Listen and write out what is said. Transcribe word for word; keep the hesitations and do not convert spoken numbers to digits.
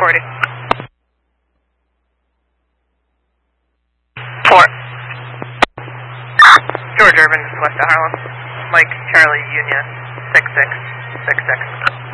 forty. Four. George Urban, west of Harlem. Mike Charlie Union, six six six six.